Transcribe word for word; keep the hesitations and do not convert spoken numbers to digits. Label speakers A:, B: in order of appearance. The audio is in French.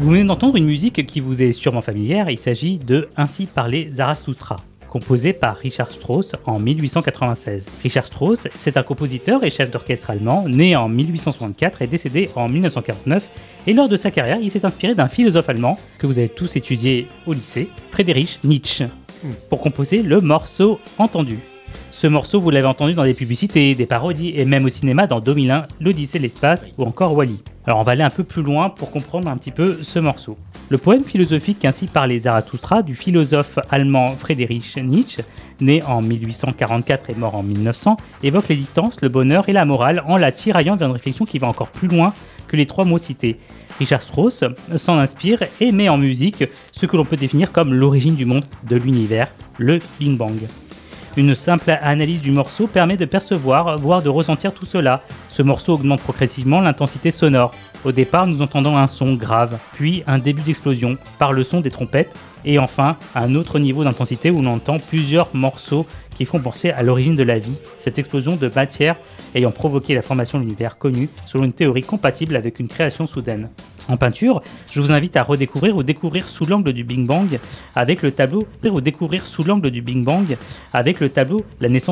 A: Vous venez d'entendre une musique qui vous est sûrement familière, il s'agit de Ainsi parlait Zarathoustra, composé par Richard Strauss en mille huit cent quatre-vingt-seize. Richard Strauss, c'est un compositeur et chef d'orchestre allemand, né en mille huit cent soixante-quatre et décédé en mille neuf cent quarante-neuf, et lors de sa carrière, il s'est inspiré d'un philosophe allemand que vous avez tous étudié au lycée, Friedrich Nietzsche, pour composer le morceau Entendu. Ce morceau, vous l'avez entendu dans des publicités, des parodies et même au cinéma dans deux mille un, L'Odyssée de l'espace ou encore Wall-E. Alors on va aller un peu plus loin pour comprendre un petit peu ce morceau. Le poème philosophique Ainsi parlait Zarathoustra du philosophe allemand Friedrich Nietzsche, né en mille huit cent quarante-quatre et mort en mille neuf cents, évoque l'existence, le bonheur et la morale en la tiraillant vers une réflexion qui va encore plus loin que les trois mots cités. Richard Strauss s'en inspire et met en musique ce que l'on peut définir comme l'origine du monde, de l'univers, le Big Bang. Une simple analyse du morceau permet de percevoir, voire de ressentir tout cela. Ce morceau augmente progressivement l'intensité sonore. Au départ, nous entendons un son grave, puis un début d'explosion par le son des trompettes, et enfin un autre niveau d'intensité où l'on entend plusieurs morceaux qui font penser à l'origine de la vie, cette explosion de matière ayant provoqué la formation de l'univers connu selon une théorie compatible avec une création soudaine. En peinture, je vous invite à redécouvrir ou découvrir sous l'angle du Big Bang avec le tableau, ou découvrir sous l'angle du Big Bang avec le tableau La naissance